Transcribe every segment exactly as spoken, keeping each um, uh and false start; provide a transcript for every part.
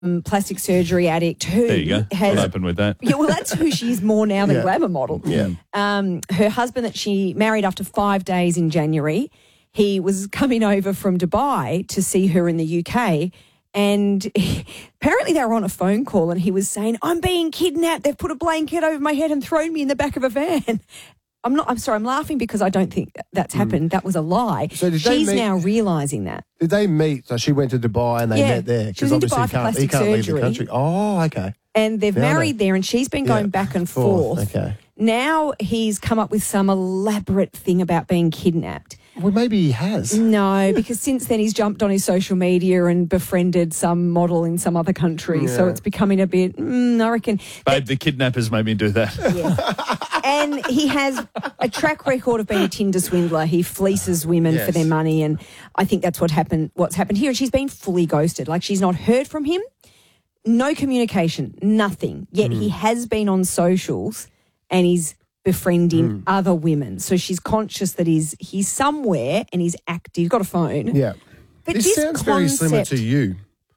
um, plastic surgery addict who There you go. has What happened with that? Yeah, well, that's who she is more now than Yeah. glamour model. Yeah. Um, her husband that she married after five days in January, he was coming over from Dubai to see her in the U K. And he, apparently they were on a phone call and he was saying, I'm being kidnapped. They've put a blanket over my head and thrown me in the back of a van. I'm not, I'm sorry, I'm laughing because I don't think that's happened. That was a lie. So did they She's meet- now realising that. Did they meet? So she went to Dubai and they Yeah. met there She was in obviously Dubai he for can't, he plastic can't leave the surgery. country. Oh, okay. And they've Found her. married there and she's been going Yeah. back and Forth, forth. okay. Now he's come up with some elaborate thing about being kidnapped. Well, maybe he has. No, because since then he's jumped on his social media and befriended some model in some other country. So Yeah. it's becoming a bit, mm, I reckon. Babe, the kidnappers made me do that. Yeah. And he has a track record of being a Tinder swindler. He fleeces women Yes. for their money, and I think that's what happened. What's happened here, and she's been fully ghosted. Like she's not heard from him, no communication, nothing. Yet he has been on socials, and he's befriending other women. So she's conscious that he's he's somewhere and he's active. He's got a phone. Yeah. But this, this sounds very similar concept- to you.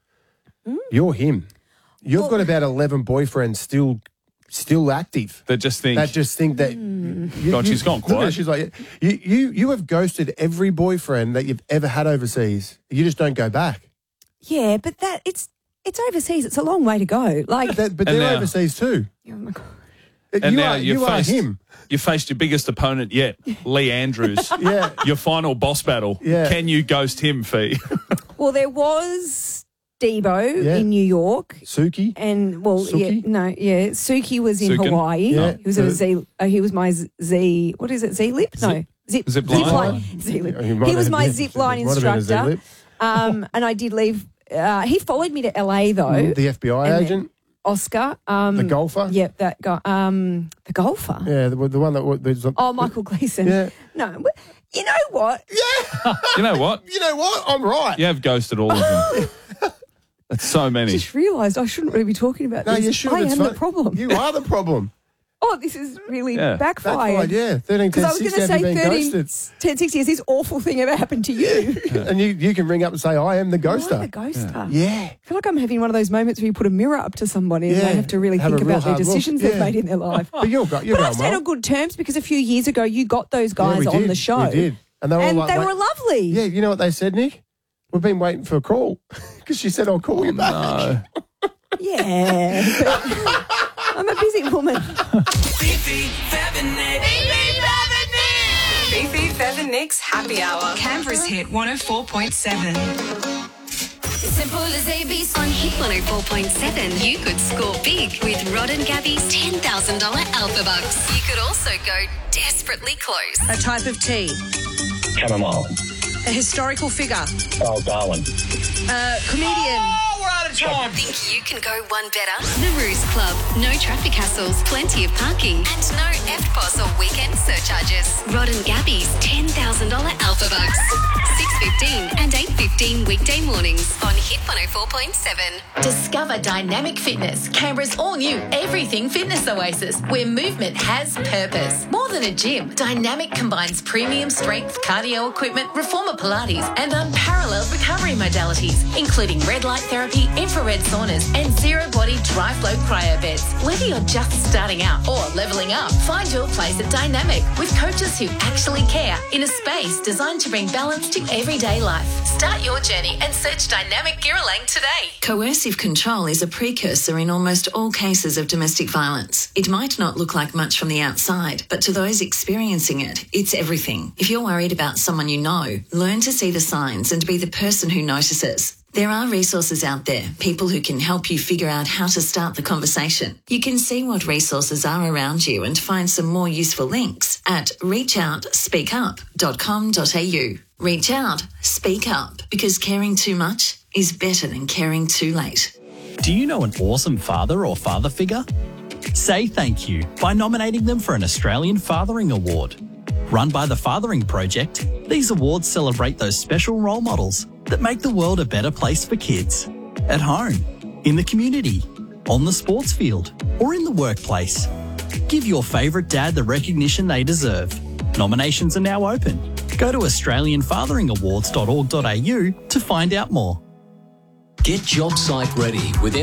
You're him. You've Well- got about eleven boyfriends still still active. That just think, That just think that Hmm. you, God, you- she's gone look at her, quiet. She's like, you, you you have ghosted every boyfriend that you've ever had overseas. You just don't go back. Yeah, but that it's it's overseas. It's a long way to go. Like, That, but And they're now- overseas too. oh my God. and you now are, you you are faced, him. you faced your biggest opponent yet, Lee Andrews. Yeah. Your final boss battle. Yeah. Can you ghost him, Fee? Well, there was Debo Yeah. in New York. Suki. And well, yeah, Suki? no, yeah, Suki was in Sukin? Hawaii. Yeah. He was a Z. Uh, he was my Z. Z- What is it? Z lip? No, zip. Zip line? line. Z lip. He might He was have- my yeah, zip it line might have been a instructor. Z-lip. Um, and I did leave. Uh, he followed me to L A though. The F B I And then- agent, Oscar. Um, the golfer. Yep, that guy. Um, the golfer. Yeah, the, the one that was. there's a- Oh, Michael Gleason. Yeah. No, but you know what? You know what? You know what? I'm right. You have ghosted all of them. That's so I many. just realised I shouldn't really be talking about No, this. you should. I It's am fun. the problem. You are the problem. Oh, this is really Yeah. backfired. Backfired, yeah. thirteen, Because ten, I was going sixty, to have say you been thirteen, ghosted? ten, sixty, has this awful thing ever happened to you? And you, you can ring up and say, I am the ghoster. I'm the ghoster. Yeah. I feel like I'm having one of those moments where you put a mirror up to somebody and Yeah. they have to really Have think a real about their hard look. decisions they've Yeah. made in their life. But you're, go- you're But I've going stayed well. on good terms because a few years ago you got those Yeah, guys we on did. the show. We did. And they were, all And like, they wait- were lovely. Yeah, you know what they said, Nick? We've been waiting for a call because she said, I'll call you back. No. Yeah, but I'm a busy woman. Fifi, Fab and Nick. Fifi, Fev and Nick's Happy Hour. Canberra's hit one oh four point seven. Simple as A B C. On Hit one oh four point seven, you could score big with Rod and Gabby's ten thousand dollars Alpha Bucks. You could also go desperately close. A type of tea. Chamomile. A historical figure. Oh, Darwin. A comedian. Think you can go one better? The Ruse Club. No traffic hassles, plenty of parking, and no F P O S or weekend surcharges. Rod and Gabby's ten thousand dollars Alpha Bucks. six fifteen and eight fifteen weekday mornings on Hit one oh four point seven. Discover Dynamic Fitness, Canberra's all-new everything fitness oasis, where movement has purpose. More than a gym, Dynamic combines premium strength cardio equipment, reformer Pilates, and unparalleled recovery modalities, including red light therapy, infrared saunas, and zero-body dry flow cryo beds. Whether you're just starting out or leveling up, find your place at Dynamic with coaches who actually care in a space designed to bring balance to everyday life. Start your journey and search Dynamic Giralang today. Coercive control is a precursor in almost all cases of domestic violence. It might not look like much from the outside, but to those experiencing it, it's everything. If you're worried about someone you know, learn to see the signs and be the person who notices. There are resources out there, people who can help you figure out how to start the conversation. You can see what resources are around you and find some more useful links at reach out speak up dot com dot a u. Reach out, speak up, because caring too much is better than caring too late. Do you know an awesome father or father figure? Say thank you by nominating them for an Australian Fathering Award. Run by the Fathering Project, these awards celebrate those special role models that make the world a better place for kids. At home, in the community, on the sports field, or in the workplace. Give your favourite dad the recognition they deserve. Nominations are now open. Go to australian fathering awards dot org dot a u to find out more. Get job site ready with